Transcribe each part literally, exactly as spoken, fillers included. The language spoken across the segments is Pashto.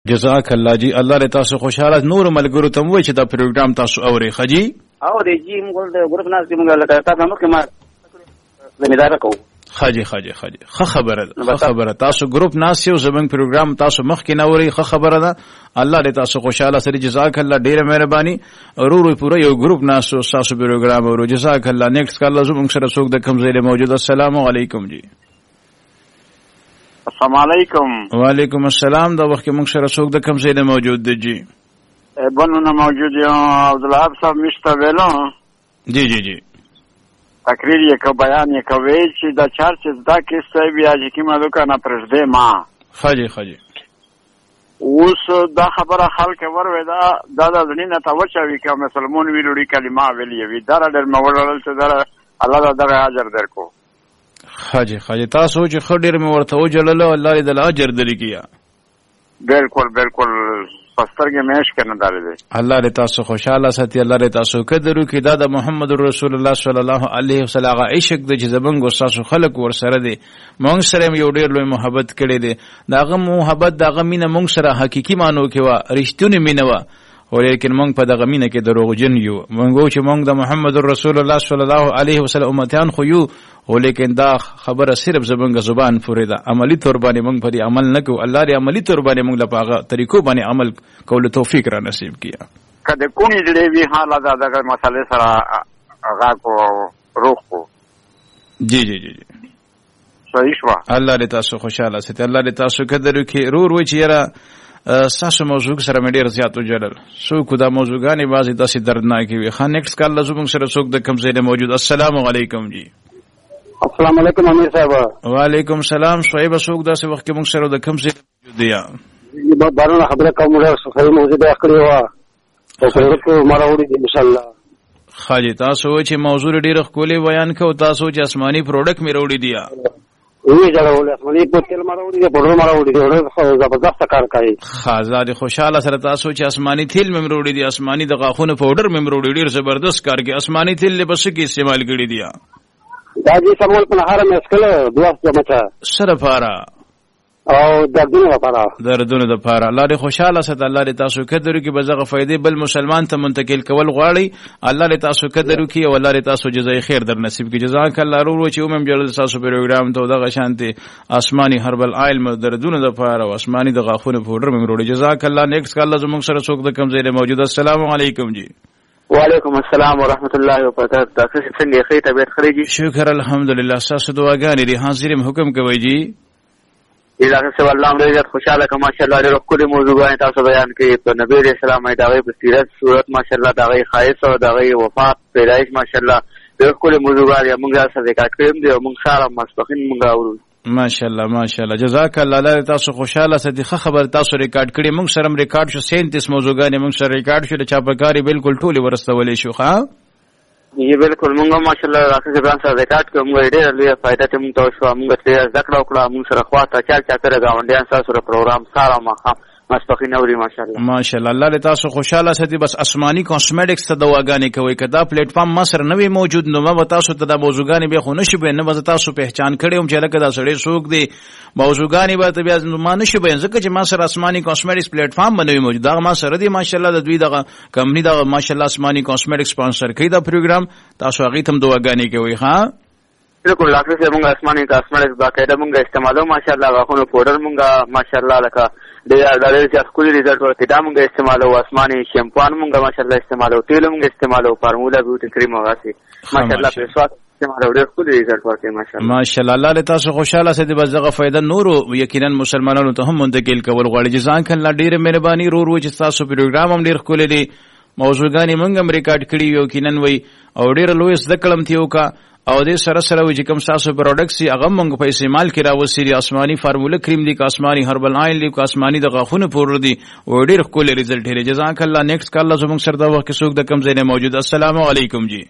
جزاک الله جی. الله دې تاسو خوشاله نور ملګرو ته وایي چې دا پروګرام تاسو اوري. خجی اوري جی موږ د ګروپ ناس کې موږ لکه تاسو مخکې ما زمیدار کوو. خجی خجی خجی خه خبره ده خه خبره تاسو ګروپ ناس یو زمنګ پروګرام تاسو مخکې نه اوري. خه خبره ده. الله دې تاسو خوشاله سره. جزاک الله ډیره مهرباني. ورو پورا یو ګروپ ناس تاسو پروګرام اورو. جزاک الله. نیکسٹ کال زموږ سره څوک د کمزوري موجود. السلام علیکم جی. السلام علیکم. وعلیکم السلام. دا وخت موږ سره څوک د کمزوري نه موجود دی جی. بنونه موجود یو عبدالوهاب صاحب مشته ویلو. جی جی جی. تقریر یې کو بیان یې کوي چې دا چارچ دا کیسه بیا چې کیما دوکانه پرځدې ما. خجی خجی. اوس دا خبره خلک وروي دا دا د دنیا ته وچوي چې مسلمان ویلوړي کلمه ویلې وي دا ډېر مولل څه دا الله دا دغه اجر درکو. خاجي خاجي تاسو چې خډیر مې ورته وجلل الله دې د اجر درکیا. بالکل بالکل پسترګې مېش کنه دالې. الله دې تاسو خوشاله ساتي. الله دې تاسو قدر وکړي. دا د محمد رسول الله صلی الله علیه وسلم عشق د جذبنګ وساسو خلق ور سره دي. مونږ سره یو ډیر لوی محبت کړي دي. داغه محبت داغه مینه مونږ سره حقيقي مانو کې وا رښتونی مینه وا. ولیکن مونږ په دغه مینه کې دروغجن یو. مونږ چې مونږ د محمد رسول الله صلی الله علیه وسلم امتیان خو یو. ولیکن دا خبره صرف زبنګ زبان پورې ده. عملی تور باندې مونږ په دې عمل نکو. الله دې عملی تور باندې مونږ لپاره طریقو باندې عمل کول توفیق را نصیب کړي. کله کونی دې وی حالت دغه مسالې سره هغه کو روح کو. جی جی جی صحیح شو. الله دې تاسو خوشاله ساتي. الله دې تاسو قدر وکړي. رور و چې یاره ساسو موضوع سره مې ډیر زیات وجلل. سو کو دا موضوعګانی بعضی داسې دردناکې وي. خان نیکسټ کال لزوم سره څوک د کم ځای موجود. السلام علیکم جی. السلام علیکم امیر صاحب. وعلیکم السلام. شعیب څوک داسې وخت کې موږ سره د کم ځای موجود دی. یا بارونه خبره کوم ډېر صحیح موضوع د اخري وا او څنګه مراوړي دي ان شاء الله. خاجي تاسو چې موضوع ډیر خولي بیان کو. تاسو چې آسماني پروډکټ مې وروړي دی. وی جوړول اسماني په تل مراوړي دي. په ډول مراوړي دي. ډېر زبردست کار کوي. خازاد خوشاله سره تاسو چې آسماني تیل مې وروړي دي. آسماني د غاخونو پاوډر مې وروړي. ډېر زبردست کار کوي. آسماني تیل له بس کې استعمال کړی دی. دا دې سمول په هر مې اسکله دوه جمعه سره پارا او دردونه لپاره دردونه لپاره. الله دې خوشاله سات. الله دې تاسو قدر وکړي. بزغه فائدې بل مسلمان ته منتقل کول غواړي. الله دې تاسو قدر وکړي او الله دې تاسو جزای خیر در نصیب کړي. جزاک الله. ورو چې اومم جوړ تاسو پروګرام ته دغه شانتي آسماني هربل آیل م دردونه لپاره او آسماني د غاخونه پاوډر مې وروړي. جزاک الله. نیکسټ کال زموږ سره څوک د کم ځای موجود. السلام علیکم جی. وعلیکم السلام ورحمت الله وبرکاته. تاسو څنګه ښه طبيعت خريجي؟ شکر الحمدلله. تاسو دعاګانې دي. حاضرم حکم کوي جی. اذا څه والله موږ ډېر خوشاله کوم ماشاءالله. ډېر کله موضوعونه تاسو بیان کړي. په نبی رسول الله دغه په سیرت صورت ماشاءالله دغه خایس او دغه وفات پیدایش ماشاءالله ډېر کله موضوعونه موږ سره ذکر کړم دي او موږ سره مستقیم موږ اورو. ماشاءالله ماشاءالله. جزاک الله. الله تاسو خوشاله سدي. خبر تاسو ریکارډ کړی. موږ سره ریکارډ شو. سینتیس موضوعګانې موږ سره ریکارډ شو. د چاپکاری بالکل ټولې ورستولې شو. ښا یی بالکل موږ ماشاءالله راځي ځان سره ریکارډ کوم. ډېر لوی فائدہ ته موږ تاسو موږ ته ذکر وکړه. موږ سره خواته چل چا کړه غونډیان سره پروګرام سره ما مستقیم اوري ماشاءالله ماشاءالله. الله دې تاسو خوشاله ساتي. بس آسماني کاسمیټکس ته دواګانې کوي. کدا پلیټ فارم ما سره نوې موجود نو ما تاسو ته د موضوعګانې به خو نشي به نه به تاسو پہچان کړی هم چې لکه دا سړی څوک دی. موضوعګانې به بیا ما نشي به ځکه چې ما سره آسماني کاسمیټکس پلیټ فارم باندې موجود. دا ما سره دی ماشاءالله. د دوی دغه کمپنی دا ماشاءالله آسماني کاسمیټکس سپانسر کوي دا پروګرام. تاسو هغه تم دواګانې کوي. ها بالکل. لاکه چې موږ آسماني کاسمیټکس باقاعده موږ استعمالو ماشاءالله. غاخونو پاوډر موږ ماشاءالله لکه ډېر ډېر چې خپل ریزلټ ورته دا موږ استعمالو. آسماني شیمپوان موږ ماشاءالله استعمالو. تیل موږ استعمالو. فارمولا بیوټي کریم واسي ماشاءالله. په سواد استعمالو. ډېر خپل ریزلټ ورته ماشاءالله ماشاءالله. الله دې تاسو خوشاله ساتي. بس دغه فائدہ نور یقینا مسلمانانو ته هم منتقل کول غواړي. جزاک الله. ډېر مهرباني. رو رو چې تاسو پروګرام هم ډېر خپل دي. موضوعګانی موږ هم ریکارډ کړی یو یقینا وي او ډېر لوی زده کړم تیو کا او دې سره سره وي چې کوم تاسو پروډکټس یې هغه موږ په استعمال کې راوستي. آسماني فارمولا کریم دی. آسماني هربل آیل دی. آسماني د غاخونو پاوډر دی. او ډېر خپل ریزلټ لري. جزاک الله. نیکسټ کال زموږ سره دا وخت څوک د کم ځای موجود. السلام علیکم جی.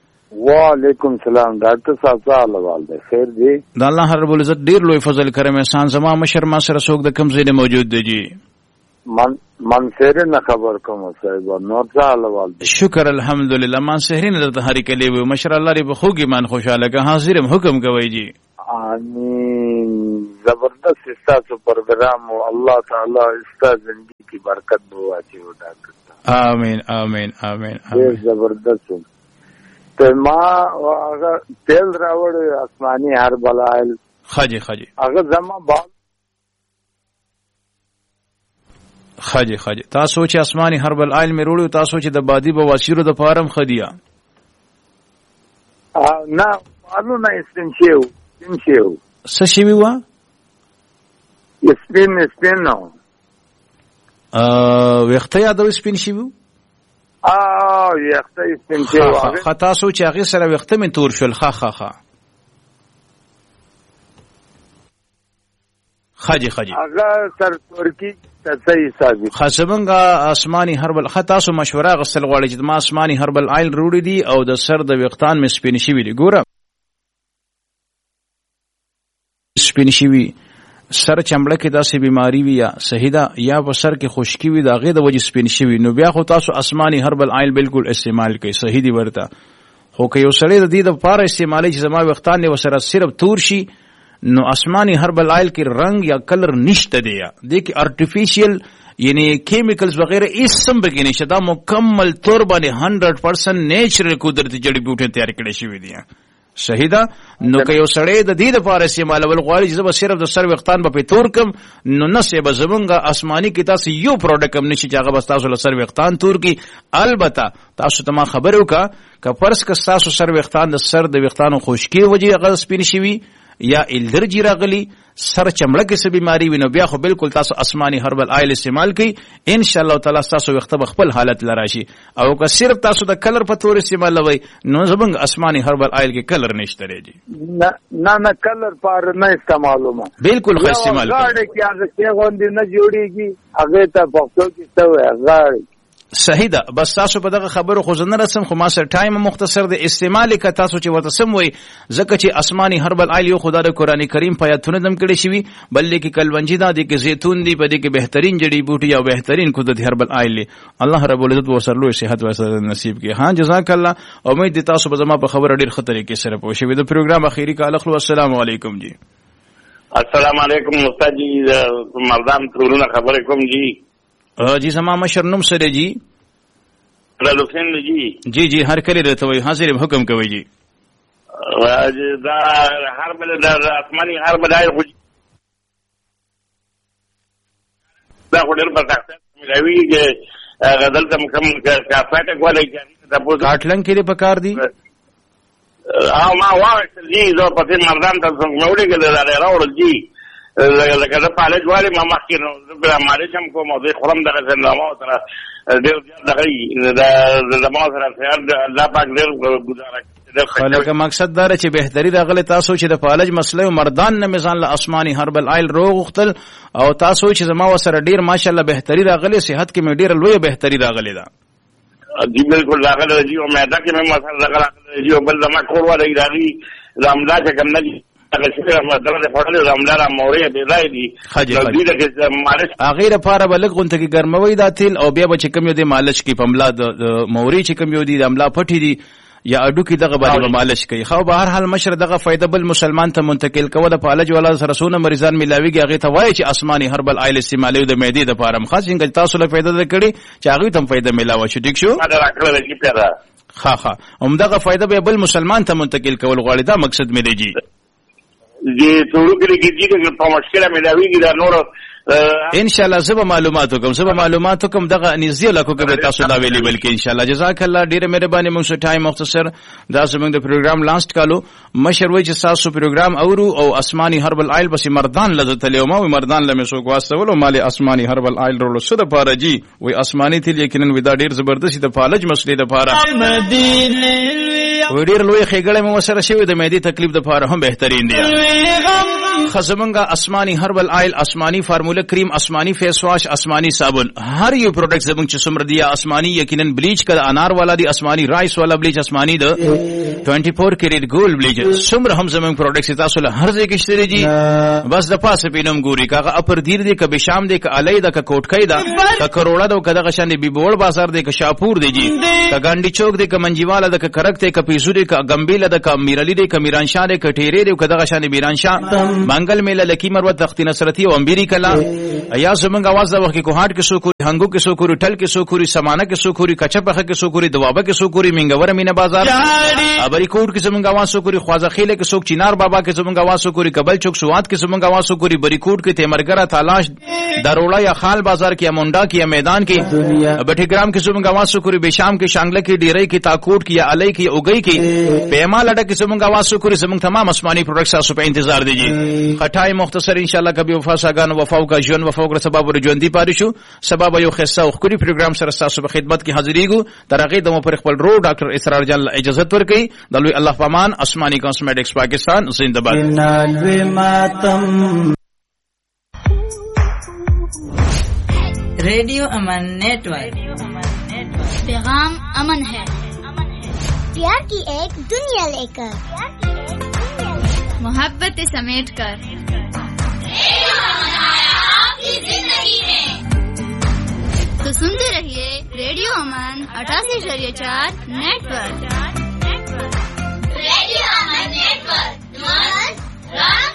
وعلیکم السلام. ډاکټر صاحب څه حال دی؟ خیر دی. د الله رب العزت ډېر لوی فضل کرم احسان زما مشر ما سره څوک د کم ځای موجود دی جی. من من سهرین خبر کوم صاحب. نور څه حال دی؟ شکر الحمدلله. من سهرین درته هری کلی و مشر الله ری بخوږي من خوشاله که حاضرم حکم کوي جی. آمین. زبردست ستاسو پروګرام او الله تعالی ستاسو زندگی کی برکت بو واچي ودا کړه. آمین آمین آمین ډېر زبردست. ته ما هغه تیل راوړ آسماني هربل آیل خاجي خاجي هغه زما بال خاجي خاجي تاسو چې آسماني هربل آیل مې وروړو تاسو چې د بادي بواسیرو د فارم خدیا نه قانون نه استنشیو استنشیو څه شي ووا سپین سپین نو ا وخته یادو سپین شي وو ا وخته سپین شي وو خطا سو چې هغه سره وخته من تور شول خا خا خا خاجي خاجي هغه سر ترکی صحیح صاحب خاصبنګا آسماني هربل خطا سو مشوره غسل غواړي چې ما آسماني هربل آیل روړي دي او د سر د وختان مې سپین شي وي ګوره سپین شي وي سر چمړه کې داسې بیماری وي یا صحیح ده یا په سر کې خشکی وي دا غي د وجه سپین شي وي نو بیا خو تاسو آسماني هربل آیل بالکل استعمال کوي صحیح دی ورته خو که یو سړی د دې د پاره استعمالي چې زما وختان نه وسره صرف تور شي نو آسماني هربل آیل کې رنگ یا کلر نشته دی د کې ارتفیشل یعنی کیمیکلز وغیرہ اس سم بګینې شدا مکمل طور باندې هندرد پرسنٹ نیچرل قدرتي جړی بوټي تیار کړي شوی دي صحیح ده نو که یو سړی د دې لپاره استعمالول غواړي چې زه به صرف د سر وختان به په تور کم نو نسې به زمونږ آسماني کې تاسو یو پروډکټ هم نشي چې هغه بس تاسو له سر وختان تور کی البته تاسو ته ما خبر وکا که پرس که تاسو سر وختان د سر د وختانو خشکی وجه هغه سپین شي یا الرجی راغلی سر چمړه کې څه بیماری وینو بیا خو بالکل تاسو آسماني هربل آیل استعمال کړئ ان شاء الله تعالی تاسو وخت به خپل حالت لراشي او که صرف تاسو د کلر په تور استعمالوي نو زبنګ آسماني هربل آیل کې کلر نشته ریږي نه نه نه کلر پر نه استعمالوم بالکل خو استعمال کړئ غاړه کې هغه څه غوندي نه جوړيږي هغه ته پښتو کې څه وایي غاړه صحیح ده بس تاسو په دغه خبرو خو زنه رسم خو ما سره ټایم مختصر د استعمال ک تاسو چې ورته سم وي ځکه چې آسماني هربل آیل یو خدای د قران کریم په آیاتونو دم کړي شي بلکې کې کلونجی دا دي کې زيتون دي په دې کې بهترین جړی بوټي او بهترین قدرت هربل آیل الله رب العزت ورسره لوی صحت ورسره نصیب کړي ها جزاک الله امید دي تاسو به زما په خبره ډیر خطرې کې سره پوه شئ د پروګرام اخیری کال اخلو السلام علیکم جی السلام علیکم استاد جی مردان ترونه خبرې کوم جی جی زما مشر نوم سره جی رلوفین جی جی جی هر کلی رته وي حاضر حکم کوي جی دا هر بل د آسماني هر بل آیل خو دا خو ډېر په تاسو ملوي چې غدل ته کوم کافاټه کولی چې تاسو کاټلنګ کې په کار دي او ما واښل جی زه په دې مردان ته څنګه وړي ګل راوړل جی لکه د پالج والی ما مخکې نو زه مالش هم کوم او زه خورم دغه څه ما سره ډېر دغه زما سره خیال الله پاک ډېر ګزاره خلک مقصد دا چې بهتري راغلی تاسو چې د پالج مسله مردان نه میزان له آسماني هربل آیل روغ وختل او تاسو چې زما وسره ډېر ماشاءالله بهتري راغلی صحت کې مې ډېر لوی بهتري راغلی ده جی بالکل راغلی جی او معده کې مې مسله راغلی جی او بل زما کور والا راغلی رمضان چې کوم نه هغه چې د فړل رمضان موري دی راي دي د دې کې مالش هغه لپاره بلګ غونته کې ګرموي دا تیل او بیا به چې کم یو دی مالش کې پملا د موري چې کم یو دی د املا پټي دي یا اډو کې دغه باندې مالش کوي خو به هر حال مشر دغه فائدہ بل مسلمان ته منتقل کوله په الج ولا رسول مریضان ملاويږي هغه ته وایي چې آسماني هربل آیل استعمالوي د معدې د پاره خاص څنګه تاسو له فائدہ درکړي چې هغه ته فائدہ ملاوي شي ټیک شو ها ها هم دغه فائدہ به بل مسلمان ته منتقل کول غواړي دا مقصد مې دی جی جی ټولو کې کې چې په مشکله ملاويږي دا نور ان شاء الله زب معلومات کوم زب معلومات کوم دغه نږدې لکه کې تاسو دا ویلي بلکې ان شاء الله جزاک الله ډیره مهرباني موږ ته ټایم مختصر دا زموږ د پروګرام لاسټ کالو مشر وای چې تاسو پروګرام اورو او آسماني هربل آیل بس مردان لته تلو ما مردان لمه سو واسول او مال آسماني هربل آیل رولو سره پاره جی وای آسماني تل یقینا ودا ډیر زبردست د فالج مسلې د پاره وډیر لوی خېګړې مو سره شوی د مېدی تکلیف د پاره هم بهترین دی خزمنګا اسماني هربل آیل، اسماني فارمولا کریم، اسماني فیس واش، اسماني صابون، هر یو پروډکټ زمونږ چې څومره دی اسماني یقینا بلیچ کړه انار والا دی، اسماني رایس والا بلیچ، اسماني د چوبیس کیریټ ګولډ بلیچ، څومره هم زمونږ پروډکټ تاسو له هر ځای کې شته دي. بس د پاسه پینم ګوري کاغه اپر دیر دی ک بشام دی ک الی دا ک کوټکای دا ک کروڑا دا ک دغه شان دی بیبول بازار دی ک شاپور دی جی ک ګاندی چوک دی ک منجیوالا دا ک کرک دی ک پیزو دی ک گمبیلا دا ک میرلی دی ک میران شاه دی ک ټیری دی ک دغه شان دی میران شاه منګل میله لکی مروت تخت نصرتی او امبیری کلا یا زمنګ आवाज دا وخت کو هاټ کې سو کو هنګو کې سو کو ټل کې سو کو سمانه کې سو کو کچپخه کې سو کو دوابه کې سو کو منګور مینه بازار ابری کوټ کې زمنګ आवाज سو کو خوازه خیله کې سو چینار بابا کې زمنګ आवाज سو کو کبل چوک سوات کې زمنګ आवाज سو کو بری کوټ کې تیمرګرا تلاش دروړا یا خال بازار کې امونډا کې میدان کې بټی ګرام کې زمنګ आवाज سو کو بشام کې شانګله کې ډیری کې تاکوټ کې یا الی کې اوګی کې پیما لډه کې زمنګ आवाज سو کو زمنګ تمام اسماني پروډکټس تاسو په انتظار دیجیے. خټای مختصر ان شاء الله کبي وفا ساګان وفاو کا جون وفاو کا سبب ور ژوندۍ پاره شو سبب یو خصه او خوري پروګرام سره تاسو په خدمت کې حاضرېګو ترغه دمو پر خپل رو ډاکټر اسرار جان اجازه ورکړي د لوی الله پامان اسماني کاسمیټکس پاکستان زنده باد. रेडियो अमन नेटवर्क पैगाम अमन है, प्यार की एक दुनिया लेकर, मोहब्बत समेट कर आपकी जिंदगी में. तो सुनते रहिए रेडियो अमन अठासी शरीय चार नेटवर्क. रेडियो अमन नेटवर्क, अमन.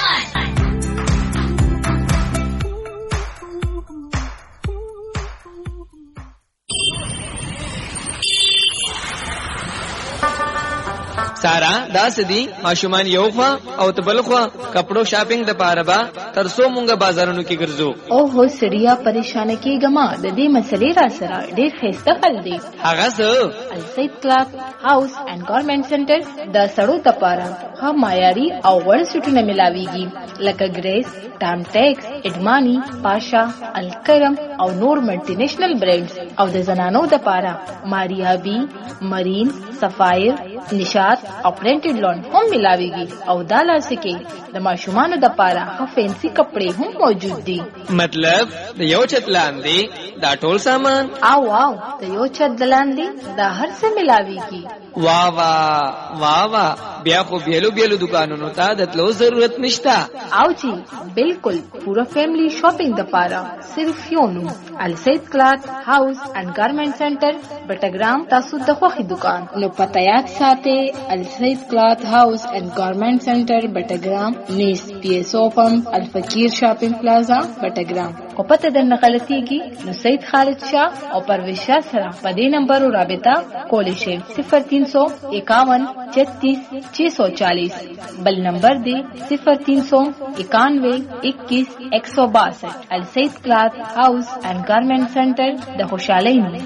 سارا دا سدي ماشومان یو خوا او تبل خوا کپڑو شاپینګ د پاره با ترسو مونږه بازارونو کې ګرځو. او هو سړیا پریشان کېګما د دې مسلې را سره ډېر خسته خل دی. هغه څه السید کلاث هاوس اینڈ گارمنټ سنټر د سړو د پاره ها معیاري او وړ سټونه ملاويږي لکه ګریس، ټام ټیکس، اډمانی، پاشا، الکرم او نور ملټي نېشنل برانډز او د زنانو د پاره ماریابي، مرین، سفایر، نشاط او پرنټډ لون هم ملاويږي او دا لاسکي د ماشومان د پاره ها فینسي کپڑے هم موجود دي. مطلب د یو چت لاندې دا ټول سامان او واو د یو چت لاندې دا هر څه ملاويږي. واہ واہ واہ واہ بیا خو بیلو بیلو دکانونو ته د تلو ضرورت نشتا. او جی بالکل پورا فیملی شاپینګ د پاره صرف یو نو السید کلاث هاوس اینڈ گارمنټ سنټر بټګرام تاسو د خوخي دکان نو پته یاد ساتي السید کلاث هاوس اینڈ گارمنټ سنټر بټګرام نیس پی ایس او پمپ الفقیر شاپینګ پلازا بټګرام. او پته درنه غلطيږي نو سید خالد شاه او پرویز شاه سره په دې نمبر رابطه کولی شئ صفر تین سو اکاون چھتیس چھ سو چالیس. بل نمبر دے صفر تین سو اکانوے اکیس ایک سو باسٹھ. السید کلاث ہاؤس اینڈ گارمنٹ سینٹر د خوشحالی میں.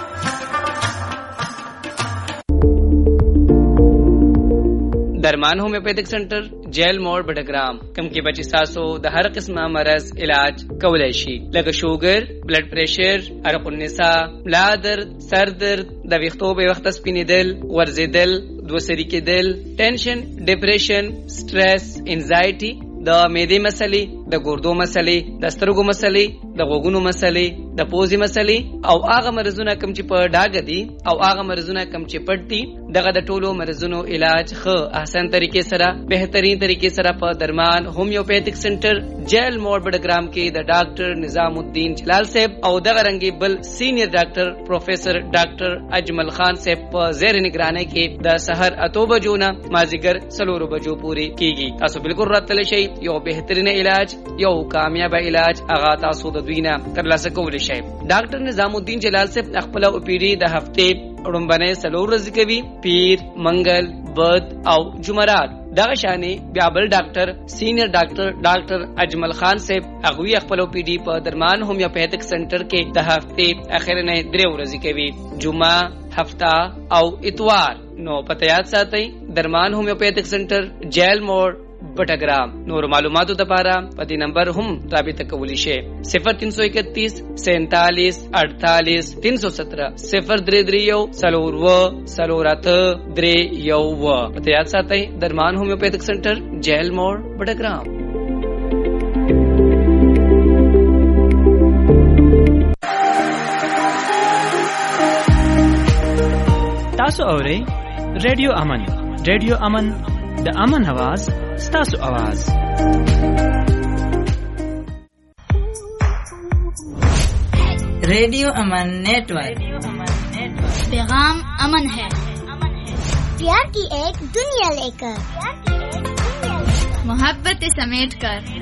درمان ہومیوپیتھک سنٹر جیل موڑ بٹگرام کم کې بچی تاسو د هر قسمه مرض علاج کولای شي لکه شوګر، بلډ پریشر، عرق النساء، ملا درد، سر درد، د ویښتو به وخت سپینیدل، ورزیدل، دوسری کېدل، ټینشن، ډیپریشن، سټرس، انزایټي، د معدې مسلې، د ګردو مسلې، د سترګو مسلې، د غوږونو مسلې، د پوزې مسلې او هغه مرزونه کم چې په ډاګه دي او هغه مرزونه کم چې پټ دي دغه د ټولو مرزونو علاج ښه احسن طریقې سره بهترین طریقې سره په درمان هومیوپیتھک سنټر جیل موړ بډګرام کې د ډاکټر نظام الدین جلال صاحب او دغه رنګي بل سینیئر ډاکټر پروفیسر ډاکټر اجمل خان صاحب په زیر نگرانی کې د سحر اتو بجو نه مازیګر څلورو بجو پورې کیږي. تاسو بالکل راتل شئ یو بهترین علاج یو کامیاب علاج هغه تاسو د دوی نه ترلاسه کولی شئ. ډاکټر نظام الدین جلال صاحب خپل او پی ډی د هفته وړاندې سلور ورځې کوي، پیر، منګل، بد او جمعرات. دغه شانې بیا بل ډاکټر سینیئر ډاکټر ډاکټر اجمل خان صاحب هغه خپل او پی ډی په درمان هومیوپیتھک سنټر کې د هفته اخر نه درې ورځې کوي، جمعه، هفته او اتوار. نو پته یاد ساتئ درمان هومیوپیتھک سنټر جیل موړ بٹگرام. نور معلوماتو دپاره په دې نمبر هم رابطه کولی شئ صفر تین سو اکتیس سینتالیس اڑتالیس تین سو سترہ صفر درې درې یو څلور اووه څلور اته درې یو اووه. پته یاد ساتئ درمان هومیوپیتھک سنټر جیل موړ بٹگرام. اورئ ریډیو امن. ریډیو امن د امن आवाज ستاسو आवाज. रेडियो अमन नेटवर्क. पैगाम अमन है, प्यार की एक दुनिया लेकर, मोहब्बत समेट कर.